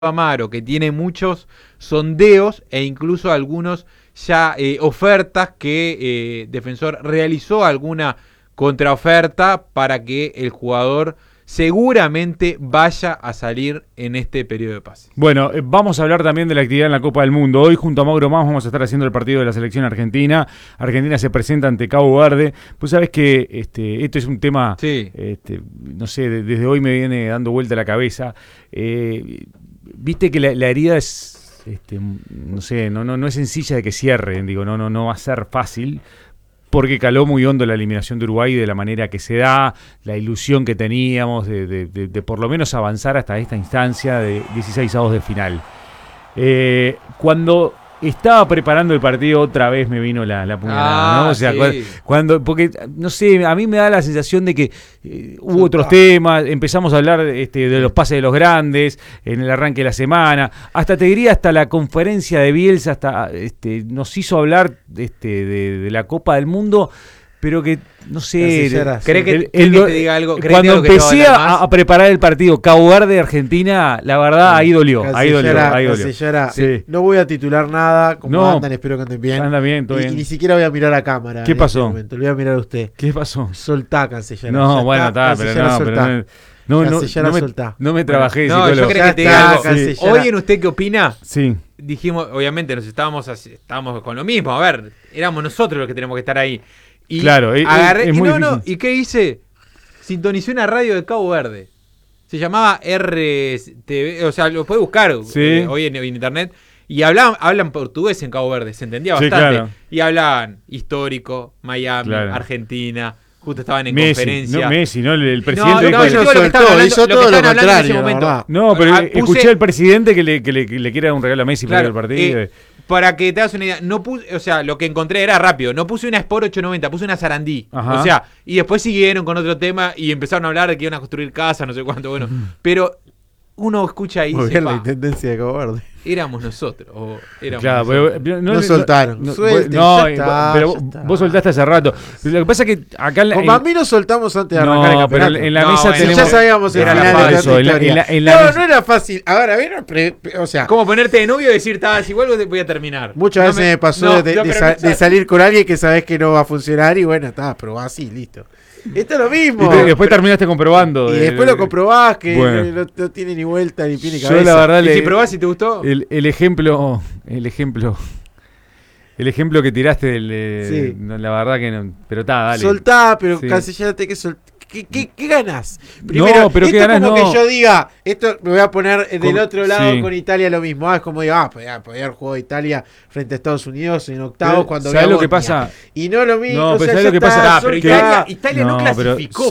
Amaro, que tiene muchos sondeos e incluso algunos ya ofertas que Defensor realizó alguna contraoferta para que el jugador seguramente vaya a salir en este periodo de pase. Bueno, vamos a hablar también de la actividad en la Copa del Mundo. Hoy junto a Mauro Más vamos a estar haciendo el partido de la selección argentina. Argentina se presenta ante Cabo Verde. Pues sabes que esto es un tema, sí. No sé, desde hoy me viene dando vuelta la cabeza. Viste que la herida es, no sé, no es sencilla de que cierre, digo, no va a ser fácil, porque caló muy hondo la eliminación de Uruguay de la manera que se da, la ilusión que teníamos de por lo menos avanzar hasta esta instancia de 16avos de final. Cuando estaba preparando el partido, otra vez me vino la puñalada, ¿no? O sea, sí. porque, no sé, a mí me da la sensación de que hubo otros temas, empezamos a hablar de los pases de los grandes, en el arranque de la semana, hasta te diría, hasta la conferencia de Bielsa, hasta nos hizo hablar de la Copa del Mundo, pero que, no sé, ¿Cree que te diga algo? Cuando empecé a preparar el partido Cabo Verde-Argentina, la verdad, ahí dolió. Sí. No voy a titular nada, como andan, espero que anden bien. Anda bien, todo bien. Y ni siquiera voy a mirar a cámara. ¿Qué pasó? Lo voy a mirar a usted. ¿Qué pasó? Soltá, Cancellera. No, bueno, está, no me trabajé. No, yo creo que te diga algo. Sí. Hoy en ¿Usted qué opina? Sí. Dijimos, obviamente, estábamos con lo mismo. A ver, éramos nosotros los que tenemos que estar ahí. Y claro, agarré, es muy ¿y qué hice? Sintonicé una radio de Cabo Verde. Se llamaba RTV, o sea, lo puede buscar hoy en internet. Y hablan portugués en Cabo Verde, se entendía bastante. Claro. Y hablaban histórico, Miami, Argentina. Justo estaban en Messi, conferencia. No Messi, ¿no? El presidente hizo todo lo contrario. No, pero escuché al presidente que le quiere dar un regalo a Messi para el partido. Para que te hagas una idea, no puse, o sea, lo que encontré era rápido. No puse una Sport 890, puse una Sarandí. Ajá. O sea, y después siguieron con otro tema y empezaron a hablar de que iban a construir casas, no sé cuánto. Bueno, pero uno escucha ahí. Muy bien la intendencia de Cabo Verde. Éramos nosotros. Claro, pero no soltaron. Pero vos soltaste hace rato. Lo que pasa es que acá. Como a mí nos soltamos antes de arrancar el campeonato. Pero en la mesa tenemos. Ya sabíamos el final de la no era fácil. Ahora, o sea. ¿Cómo ponerte de novio y decir, igual voy a terminar? Muchas veces me pasó de salir con alguien que sabés que no va a funcionar y bueno, probá así, listo. Esto es lo mismo. Y después terminaste comprobando. Y después lo comprobás que no tiene ni vuelta ni pie ni cabeza. Yo la verdad ¿Y si probás si te gustó? El ejemplo que tiraste, la verdad que no. Pero dale. Soltá, pero Cancellate que soltá. ¿Qué ganas? Primero, pero esto ¿qué ganas? Como que yo diga, esto me voy a poner del otro lado con Italia lo mismo. Es como digo, podía haber jugado Italia frente a Estados Unidos en octavos cuando ¿sabes lo que pasa? Y no lo mismo. No, pero ¿sabes lo que pasa? Pero Italia no clasificó,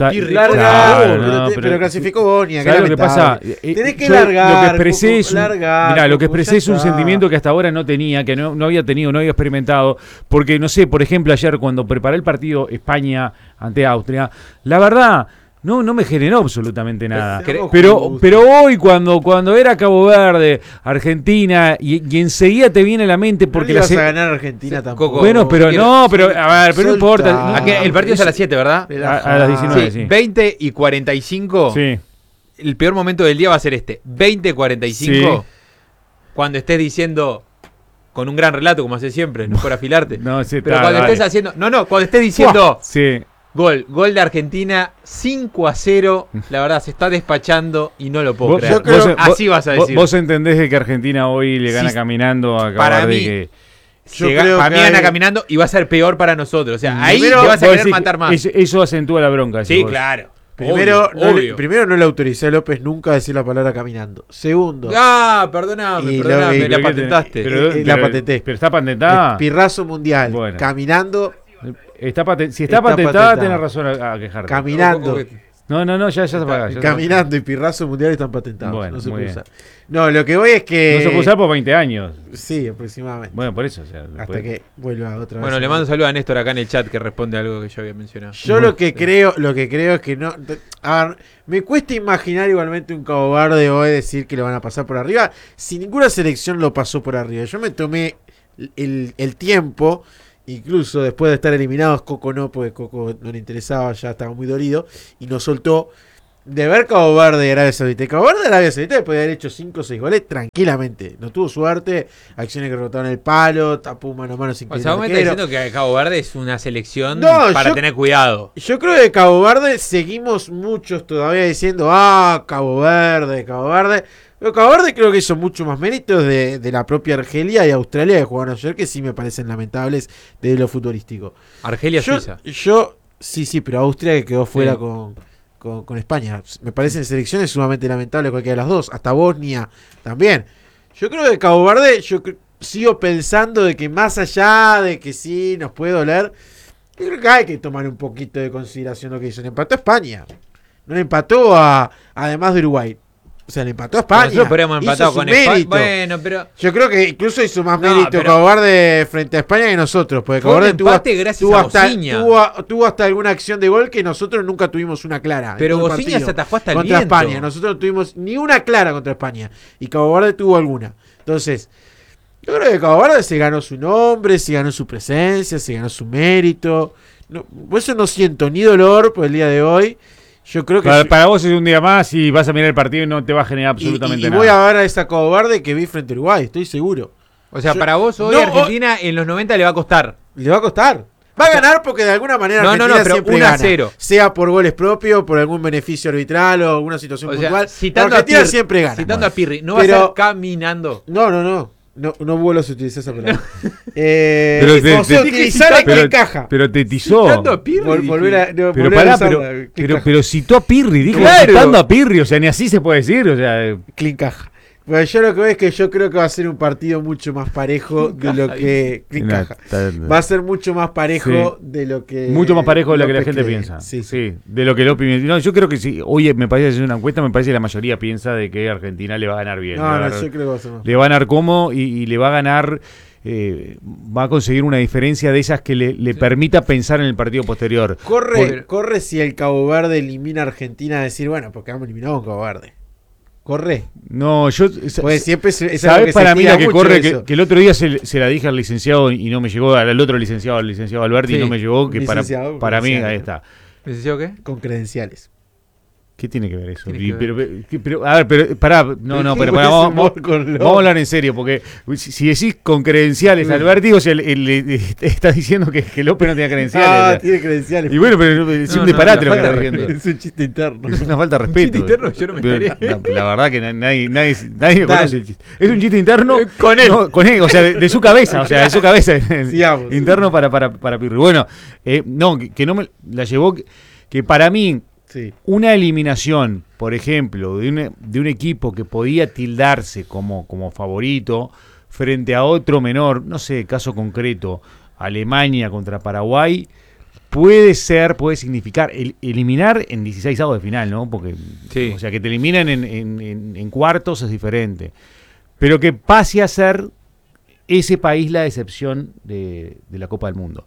pero clasificó Bosnia. ¿Sabes lo que pasa? Tenés que largar. Lo que expresé es un sentimiento que hasta ahora no tenía, que no había tenido, no había experimentado. Porque, no sé, por ejemplo, ayer cuando preparé el partido España ante Austria, la verdad, no me generó absolutamente nada. Pero hoy, cuando era Cabo Verde, Argentina, y enseguida te viene a la mente porque no vas a ganar Argentina tampoco. Bueno, pero a ver, pero no importa. El partido es a las 7, ¿verdad? A las 19, sí. 20 y 45. Sí. El peor momento del día va a ser 20:45. Sí. Cuando estés diciendo, con un gran relato, como hace siempre, no por afilarte. Pero cuando estés haciendo. Cuando estés diciendo. Sí. Gol de Argentina, 5-0. La verdad, se está despachando y no lo puedo creer. Así vas a decir. Vos entendés que Argentina hoy le gana caminando a para mí, para mí gana caminando y va a ser peor para nosotros. O sea, ahí te vas a querer matar más. Eso acentúa la bronca. Sí, claro. Primero no le autoricé a López nunca a decir la palabra caminando. Segundo. Perdóname, la patentaste. La patenté. Pero está patentada. Pirrazo mundial. Bueno. Caminando. Si está patentada, tenés razón a quejarte. Caminando. No, ya se apaga. Caminando y Pirrazo mundial están patentados. Bueno, no se puede usar. No, lo que voy es que. No se puede usar por 20 años. Sí, aproximadamente. Bueno, por eso. Hasta que vuelva otra vez. Bueno, le mando un saludo a Néstor acá en el chat que responde a algo que yo había mencionado. Yo lo que creo es que no. A ver, me cuesta imaginar igualmente un Cabo Verde hoy decir que lo van a pasar por arriba. Si ninguna selección lo pasó por arriba. Yo me tomé el tiempo. Incluso después de estar eliminados, Coco no, porque Coco no le interesaba, ya estaba muy dolido, y nos soltó de ver Cabo Verde y Arabia Saudita. Cabo Verde y Arabia Saudita podía haber hecho 5 o 6 goles tranquilamente. No tuvo suerte, acciones que rebotaron el palo, tapó mano a mano sin O sea, vos me estás diciendo que Cabo Verde es una selección para tener cuidado. Yo creo que Cabo Verde seguimos muchos todavía diciendo, Cabo Verde. Pero Cabo Verde creo que hizo mucho más méritos de la propia Argelia y Australia que jugaron ayer, que sí me parecen lamentables de lo futbolístico. Suiza. Sí, pero Austria que quedó fuera con España. Me parecen selecciones sumamente lamentables cualquiera de las dos. Hasta Bosnia también. Yo creo que Cabo Verde, sigo pensando de que más allá de que sí nos puede doler, yo creo que hay que tomar un poquito de consideración lo que hizo. Le empató a España. No le empató además de Uruguay. O sea, le empató a España. Nosotros podríamos empatado con España. Bueno, pero yo creo que incluso hizo más mérito Cabo Verde frente a España que nosotros. Porque Cabo Verde tuvo hasta alguna acción de gol que nosotros nunca tuvimos una clara. Pero Bociña se atajó hasta el contra viento. España. Nosotros no tuvimos ni una clara contra España. Y Cabo Verde tuvo alguna. Entonces, yo creo que Cabo Verde se ganó su nombre, se ganó su presencia, se ganó su mérito. Por eso no siento ni dolor por el día de hoy. Yo creo que para vos es un día más y vas a mirar el partido y no te va a generar absolutamente nada. Y voy a ver a esa Cabo Verde que vi frente a Uruguay, estoy seguro. O sea, para vos hoy Argentina en los 90 le va a costar. Le va a costar. Va a ganar porque de alguna manera Argentina pero siempre 1-0. Sea por goles propios, por algún beneficio arbitral o alguna situación puntual. Citando Argentina siempre gana. Citando a Pirri, ¿no va a ser caminando? No vuelvas a utilizar esa palabra. utilizar en caja. Pero te tizó. Citando a Pirri. Pero citó a Pirri, dijo citando a Pirri, o sea, ni así se puede decir, o sea, clean caja. Bueno, yo lo que veo es que yo creo que va a ser un partido mucho más parejo de lo que va a ser mucho más parejo de lo que mucho más parejo de lo que la gente piensa. Sí, de lo que López piensa. No, yo creo que sí. Hoy me parece hacer una encuesta, me parece que la mayoría piensa de que Argentina le va a ganar bien. Yo creo que va a ser más. Le va a ganar cómo y le va a ganar va a conseguir una diferencia de esas que le permita pensar en el partido posterior. Corre si el Cabo Verde elimina a Argentina a decir, bueno, porque hemos eliminado a Cabo Verde. Corre. No, pues siempre ¿sabes para mí la que corre? Que el otro día se la dije al licenciado y no me llegó, al otro licenciado, al licenciado Alberti, y no me llegó, que para mí, ahí está. ¿Licenciado qué? Con credenciales. ¿Qué tiene que ver eso? Pero, a ver, pero pará, pero vamos a hablar en serio, porque si decís con credenciales, Alberti, o sea, le estás diciendo que López no tenía credenciales. Tiene credenciales. Y bueno, pero es un disparate lo que estás diciendo. Es un chiste interno. Es una falta de respeto. Un chiste interno, yo no me estaría. La verdad que nadie conoce el chiste. Es un chiste interno con él. Con él, o sea, de su cabeza, Sigamos. Interno para Pirri. Bueno, que no me la llevó, que para mí una eliminación, por ejemplo, de un equipo que podía tildarse como favorito frente a otro menor, no sé, caso concreto, Alemania contra Paraguay, puede significar eliminar en 16avos de final, ¿no? Porque, o sea, que te eliminan en cuartos es diferente. Pero que pase a ser ese país la decepción de la Copa del Mundo.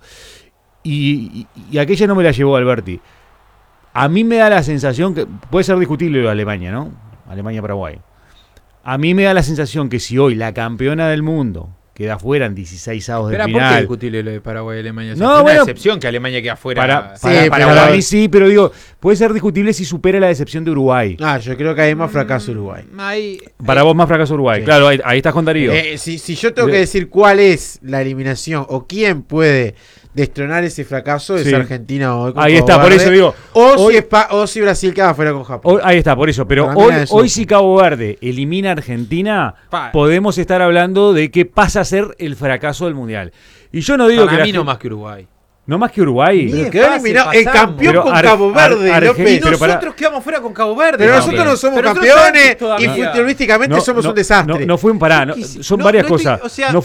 Y aquella no me la llevó Alberti. A mí me da la sensación que puede ser discutible lo de Alemania, ¿no? Alemania-Paraguay. A mí me da la sensación que si hoy la campeona del mundo queda fuera en 16avos de final. ¿Por qué discutible lo de Paraguay y Alemania? No, es una decepción que Alemania queda fuera. Para mí sí, pero digo, puede ser discutible si supera la decepción de Uruguay. Yo creo que hay más fracaso Uruguay. Para vos más fracaso Uruguay. Sí. Claro, ahí estás con Darío. Si yo tengo que decir cuál es la eliminación o quién puede destronar ese fracaso, es Argentina hoy. Ahí está, por eso digo. O si Brasil queda fuera con Japón. Ahí está, por eso. Pero hoy si Cabo Verde elimina a Argentina, podemos estar hablando de que pasa a ser el fracaso del Mundial. Y yo no digo para mí no más que Uruguay. No más que Uruguay. Pero quedó eliminado el campeón con Cabo Verde, López. Y nosotros quedamos fuera con Cabo Verde. Pero nosotros no somos campeones y futbolísticamente somos un desastre. No fuimos son varias cosas.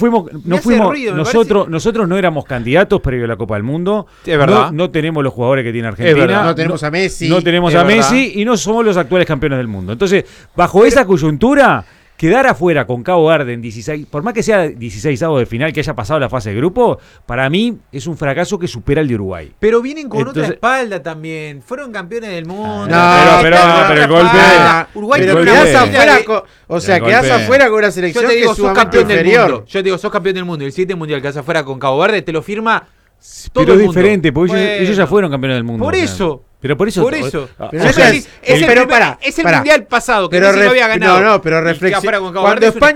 Nosotros no éramos candidatos previo a la Copa del Mundo. Es verdad. No tenemos los jugadores que tiene Argentina. No tenemos a Messi. No tenemos a Messi y no somos los actuales campeones del mundo. Entonces, bajo esa coyuntura, quedar afuera con Cabo Verde en 16, por más que sea 16avos de final, que haya pasado la fase de grupo, para mí es un fracaso que supera el de Uruguay. Pero vienen con otra espalda también. Fueron campeones del mundo. Pero el golpe. Uruguay pero quedás afuera quedás afuera con una selección que es sumamente inferior. Yo te digo, sos campeón del mundo. El 7 mundial que quedás afuera con Cabo Verde, te lo firma todo pero el es mundo. diferente, porque ellos ya fueron campeones del mundo. Por eso. Pero por eso. Pero Pero es eso el pero pará, es el pará. mundial pasado que Pero Messi no había ganado. no, pero Y que reflexión. afuera con Cabo Cuando Verde es un España